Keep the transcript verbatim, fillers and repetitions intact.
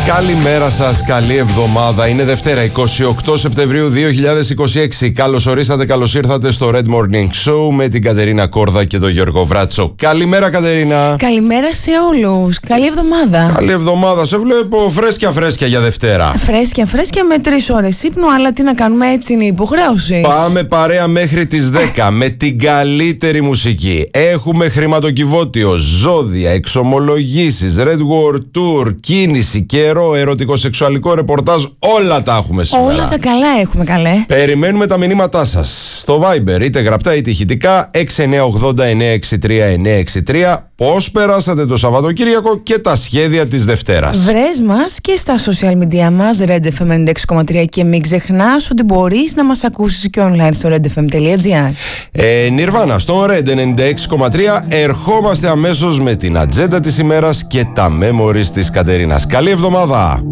Καλημέρα σας, καλή εβδομάδα. Είναι Δευτέρα, εικοστή ογδόη Σεπτεμβρίου δύο χιλιάδες είκοσι έξι. Καλώς ορίσατε, καλώς ήρθατε στο Red Morning Show με την Κατερίνα Κόρδα και τον Γιώργο Βράτσο. Καλημέρα, Κατερίνα. Καλημέρα σε όλους. Καλή εβδομάδα. Καλή εβδομάδα. Σε βλέπω φρέσκια φρέσκια για Δευτέρα. Φρέσκια φρέσκια με τρεις ώρες ύπνου, αλλά τι να κάνουμε, έτσι είναι η υποχρέωση. Πάμε παρέα μέχρι τις δέκα με την καλύτερη μουσική. Έχουμε χρηματοκιβώτιο, ζώδια, εξομολογήσεις, Red War Tour, κίνηση, καιρό, ερωτικό-σεξουαλικό ρεπορτάζ. Όλα τα έχουμε σήμερα. Όλα τα καλά έχουμε, καλέ. Περιμένουμε τα μηνύματά σας στο Viber, είτε γραπτά είτε ηχητικά, έξι εννιά ογδόντα εννιά εξήντα τρία εννιά εξήντα τρία. Πώς περάσατε το Σαββατοκύριακο και τα σχέδια της Δευτέρας. Βρες μας και στα social media μας, Red εφ εμ ενενήντα έξι κόμμα τρία, και μην ξεχνάς ότι μπορείς να μας ακούσεις και online στο red f m τελεία g r. Ε, Νιρβάνα, στο Red ενενήντα έξι κόμμα τρία ερχόμαστε αμέσως με την ατζέντα της ημέρας και τα memories της Κατερίνας. Καλή εβδομάδα!